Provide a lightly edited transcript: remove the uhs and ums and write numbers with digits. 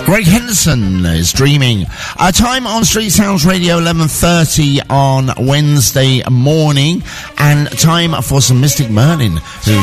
Greg Henderson is Dreaming. Time on Street Sounds Radio, 11:30 on Wednesday morning, and time for some Mystic Merlin, who